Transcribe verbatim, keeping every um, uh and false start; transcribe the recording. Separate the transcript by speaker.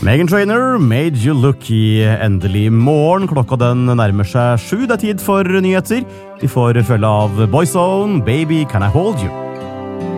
Speaker 1: Meghan Trainor, Made You Look i endelig morgen. Klokka den nærmer seg sju. Det er tid for nyheter. De får følge av Boyzone, Baby Can I Hold You.